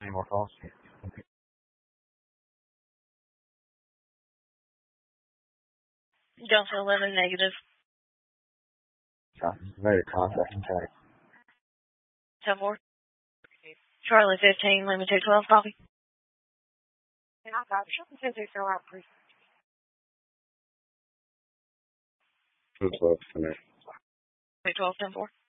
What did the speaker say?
Any more calls? Delta 11 negative. Made a contact and tag. 10-4. Charlie 15, Lima 212, copy. And I got something says they throw out proof. 212 connect. 212, 10-4.